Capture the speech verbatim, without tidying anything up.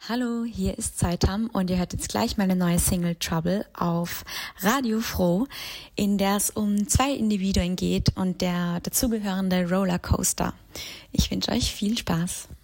Hallo, hier ist Zeitam und ihr hört jetzt gleich meine neue Single Trouble auf Radio Froh, in der es um zwei Individuen geht und der dazugehörende Rollercoaster. Ich wünsche euch viel Spaß.